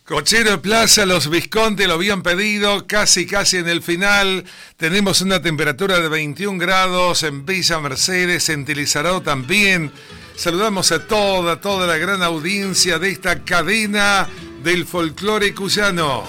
Cochero de Plaza, los Visconti lo habían pedido, casi en el final. Tenemos una temperatura de 21 grados en Villa Mercedes, en Tilizaró también. Saludamos a toda la gran audiencia de esta cadena del folclore cuyano.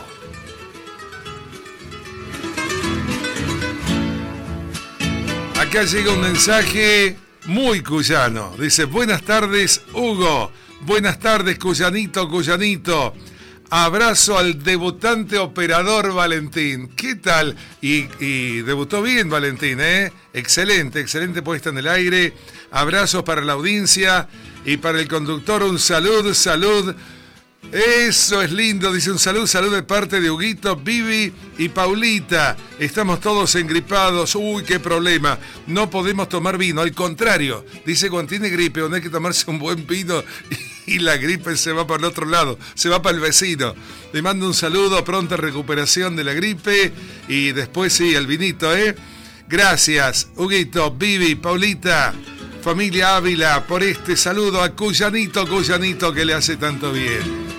Acá llega un mensaje muy cuyano. Dice, buenas tardes, Hugo. Buenas tardes, Cuyanito. Abrazo al debutante operador Valentín. ¿Qué tal? Y debutó bien Valentín, ¿eh? Excelente puesta en el aire. Abrazos para la audiencia y para el conductor. Un salud. Eso es lindo, dice un salud de parte de Huguito, Vivi y Paulita. Estamos todos engripados. Uy, qué problema. No podemos tomar vino. Al contrario, dice cuando tiene gripe, donde hay que tomarse un buen vino y la gripe se va para el otro lado, se va para el vecino. Le mando un saludo, pronta recuperación de la gripe y después sí, el vinito, ¿eh? Gracias, Huguito, Vivi, Paulita, familia Ávila, por este saludo a Cuyanito que le hace tanto bien.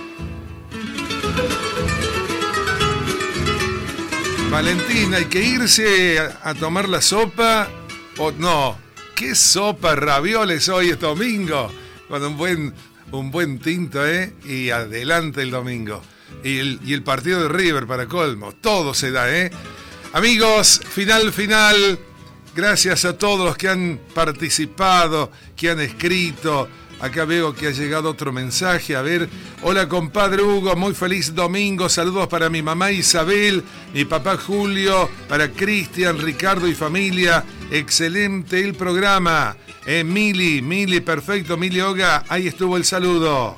Valentín, hay que irse a tomar la sopa o no. ¿Qué sopa? Ravioles hoy es domingo, con un buen tinto, ¿eh? Y adelante el domingo. Y el partido de River para colmo. Todo se da, ¿eh? Amigos, final. Gracias a todos los que han participado, que han escrito. Acá veo que ha llegado otro mensaje. A ver, hola compadre Hugo, muy feliz domingo. Saludos para mi mamá Isabel, mi papá Julio, para Cristian, Ricardo y familia. Excelente el programa. Mili, perfecto, Mili Oga, ahí estuvo el saludo.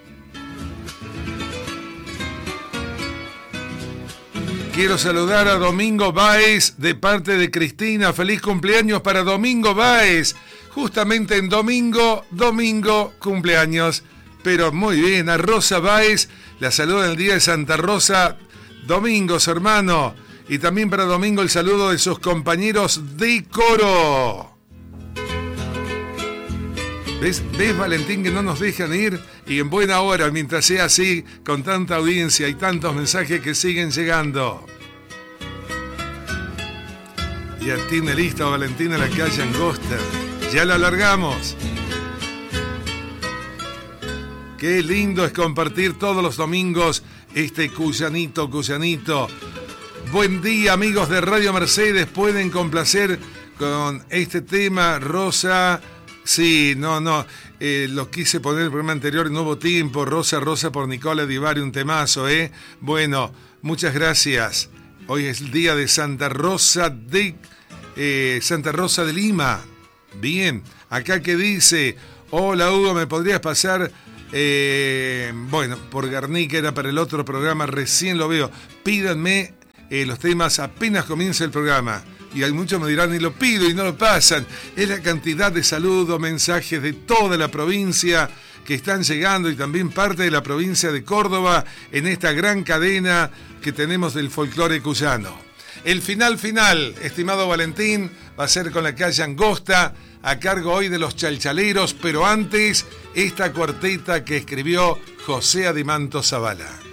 Quiero saludar a Domingo Báez de parte de Cristina. Feliz cumpleaños para Domingo Báez. Justamente en domingo, cumpleaños. Pero muy bien, a Rosa Báez, la saluda en el día de Santa Rosa. Domingos, hermano. Y también para Domingo el saludo de sus compañeros de coro. ¿Ves, Valentín, que no nos dejan ir? Y en buena hora, mientras sea así, con tanta audiencia y tantos mensajes que siguen llegando. Ya tiene lista Valentín a la calle Angosta. Ya la alargamos. Qué lindo es compartir todos los domingos este Cuyanito. Buen día, amigos de Radio Mercedes. Pueden complacer con este tema, Rosa. Sí, no, lo quise poner el programa anterior y no hubo tiempo. Rosa por Nicola Di Bari, un temazo, ¿eh? Bueno, muchas gracias. Hoy es el día de Santa Rosa de Lima. Bien, acá que dice, hola Hugo, ¿me podrías pasar? Bueno, por Garnica era para el otro programa, recién lo veo. Pídanme los temas apenas comienza el programa. Y hay muchos me dirán, y lo pido y no lo pasan. Es la cantidad de saludos, mensajes de toda la provincia que están llegando y también parte de la provincia de Córdoba en esta gran cadena que tenemos del folclore cuyano. El final, estimado Valentín, va a ser con la calle Angosta, a cargo hoy de los Chalchaleros, pero antes esta cuarteta que escribió José Adimanto Zavala.